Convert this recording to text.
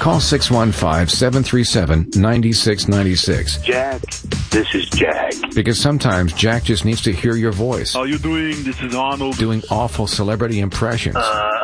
Call 615-737-9696. Jack, this is Jack. Because sometimes Jack just needs to hear your voice. How you doing? This is Arnold. Doing awful celebrity impressions.